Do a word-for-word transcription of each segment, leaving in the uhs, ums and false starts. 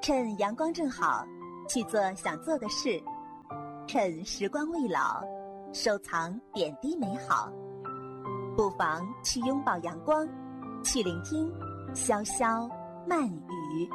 趁阳光正好，去做想做的事；趁时光未老，收藏点滴美好。不妨去拥抱阳光，去聆听潇潇慢语。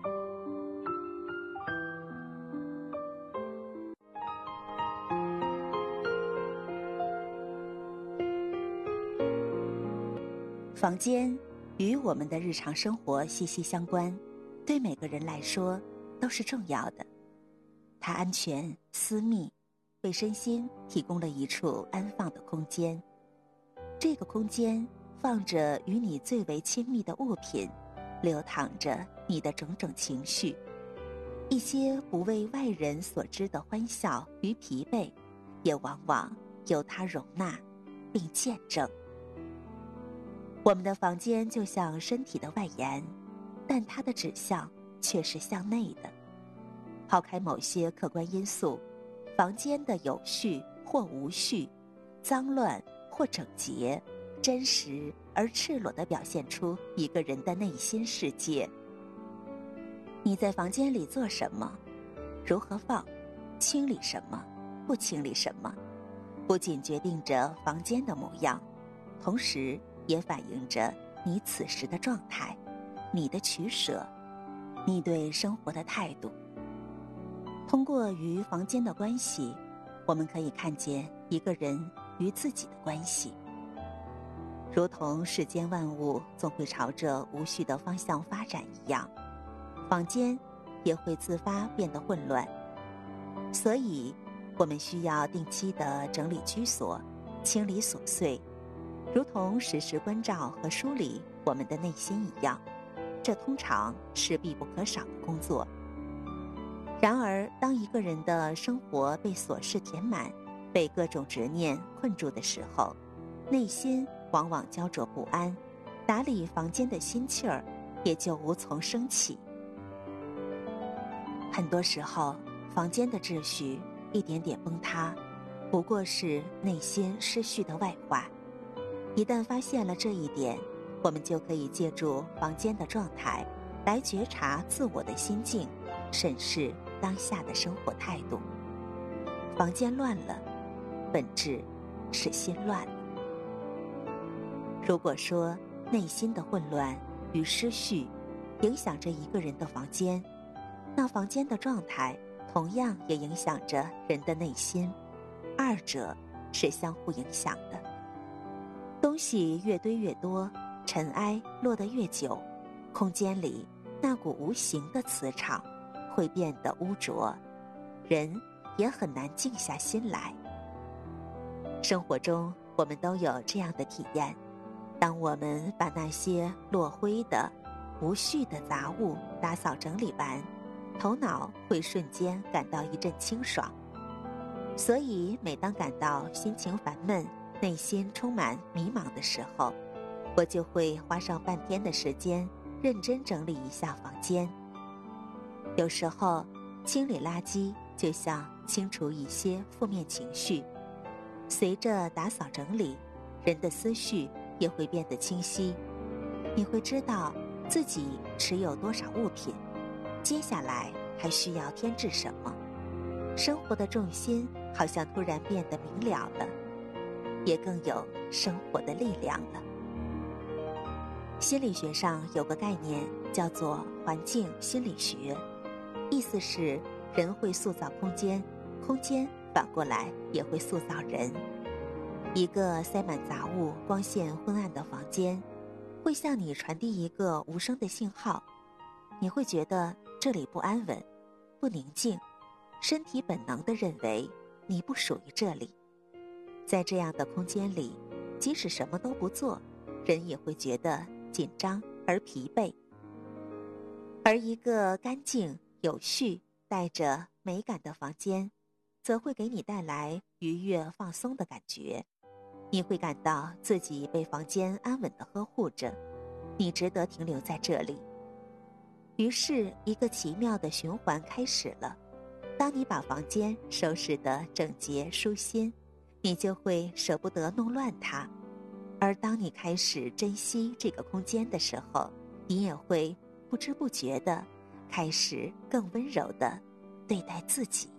房间与我们的日常生活息息相关，对每个人来说都是重要的。它安全、私密，为身心提供了一处安放的空间。这个空间放着与你最为亲密的物品，流淌着你的种种情绪，一些不为外人所知的欢笑与疲惫，也往往由它容纳并见证。我们的房间就像身体的外延，但它的指向却是向内的。抛开某些客观因素，房间的有序或无序，脏乱或整洁，真实而赤裸地表现出一个人的内心世界。你在房间里做什么，如何放，清理什么，不清理什么，不仅决定着房间的模样，同时也反映着你此时的状态，你的取舍，你对生活的态度。通过与房间的关系，我们可以看见一个人与自己的关系。如同世间万物总会朝着无序的方向发展一样，房间也会自发变得混乱。所以我们需要定期的整理居所，清理琐碎，如同时时关照和梳理我们的内心一样，这通常是必不可少的工作。然而，当一个人的生活被琐事填满，被各种执念困住的时候，内心往往焦灼不安，打理房间的心气儿也就无从升起。很多时候，房间的秩序一点点崩塌，不过是内心失序的外化。一旦发现了这一点，我们就可以借助房间的状态来觉察自我的心境，审视当下的生活态度。房间乱了，本质是心乱了。如果说内心的混乱与失序影响着一个人的房间，那房间的状态同样也影响着人的内心，二者是相互影响的。东西越堆越多，尘埃落得越久，空间里那股无形的磁场会变得污浊，人也很难静下心来。生活中我们都有这样的体验，当我们把那些落灰的无序的杂物打扫整理完，头脑会瞬间感到一阵清爽。所以每当感到心情烦闷，内心充满迷茫的时候，我就会花上半天的时间认真整理一下房间。有时候清理垃圾就像清除一些负面情绪，随着打扫整理，人的思绪也会变得清晰。你会知道自己持有多少物品，接下来还需要添置什么，生活的重心好像突然变得明了了，也更有生活的力量了。心理学上有个概念叫做环境心理学，意思是人会塑造空间，空间反过来也会塑造人。一个塞满杂物、光线昏暗的房间，会向你传递一个无声的信号，你会觉得这里不安稳、不宁静，身体本能地认为你不属于这里。在这样的空间里，即使什么都不做，人也会觉得紧张而疲惫。而一个干净、有序、带着美感的房间，则会给你带来愉悦放松的感觉。你会感到自己被房间安稳地呵护着，你值得停留在这里。于是一个奇妙的循环开始了。当你把房间收拾得整洁舒心，你就会舍不得弄乱它。而当你开始珍惜这个空间的时候，你也会不知不觉地开始更温柔地对待自己。